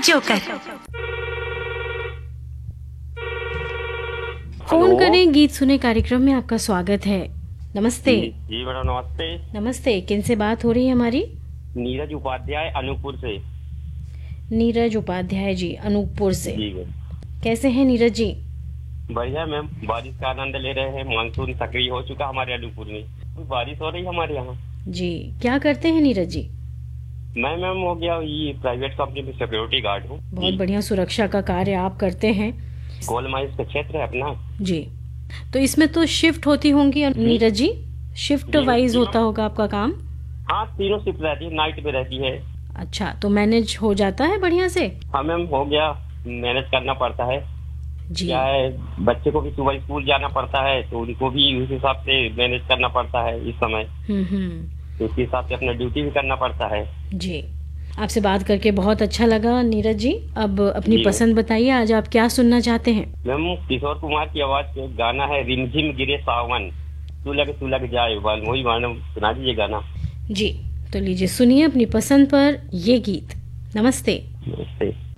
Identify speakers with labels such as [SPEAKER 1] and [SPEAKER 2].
[SPEAKER 1] Joker.
[SPEAKER 2] Phone करें गीत सुने कार्यक्रम में आपका स्वागत है। नमस्ते।
[SPEAKER 3] जी मैडम नमस्ते।
[SPEAKER 2] नमस्ते, किन से बात हो रही है हमारी?
[SPEAKER 3] नीरज उपाध्याय अनूपपुर से।
[SPEAKER 2] नीरज उपाध्याय जी अनूपपुर से।
[SPEAKER 3] जी
[SPEAKER 2] कैसे हैं नीरज जी?
[SPEAKER 3] बढ़िया मैम, बारिश का आनंद ले रहे हैं। मानसून सक्रिय हो चुका हमारे अनूपपुर में, बारिश हो रही है हमारे यहाँ। जी
[SPEAKER 2] क्या करते हैं नीरज जी?
[SPEAKER 3] मैं मैम हो गया ये प्राइवेट कंपनी में सिक्योरिटी गार्ड हूँ।
[SPEAKER 2] बहुत बढ़िया, सुरक्षा का कार्य आप करते हैं।
[SPEAKER 3] कोल माइंस का क्षेत्र है अपना
[SPEAKER 2] जी। तो इसमें तो शिफ्ट होती होंगी नीरज जी, शिफ्ट वाइज होता होगा आपका काम?
[SPEAKER 3] हाँ, तीनों शिफ्ट रहती है, नाइट में रहती है।
[SPEAKER 2] अच्छा, तो मैनेज हो जाता है बढ़िया से?
[SPEAKER 3] हाँ मैम हो गया, मैनेज करना पड़ता है
[SPEAKER 2] जी।
[SPEAKER 3] क्या है, बच्चे को भी सुबह स्कूल जाना पड़ता है तो उनको भी उस हिसाब से मैनेज करना पड़ता है इस समय। तो उसके हिसाब से अपना ड्यूटी भी करना पड़ता है।
[SPEAKER 2] जी, आपसे बात करके बहुत अच्छा लगा नीरज जी। अब अपनी पसंद बताइए, आज आप क्या सुनना चाहते हैं?
[SPEAKER 3] मैम किशोर कुमार की आवाज पे गाना है रिमझिम गिरे सावन, तू लग जाए बाल, वही मैडम सुना दीजिए गाना।
[SPEAKER 2] जी, तो लीजिए सुनिए अपनी पसंद पर ये गीत। नमस्ते।
[SPEAKER 3] नमस्ते।